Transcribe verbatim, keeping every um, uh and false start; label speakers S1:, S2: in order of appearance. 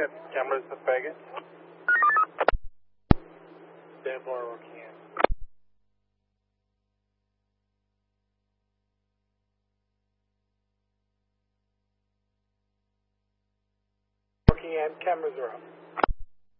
S1: at cameras of baggage. Stand by working in. Working in, cameras are up.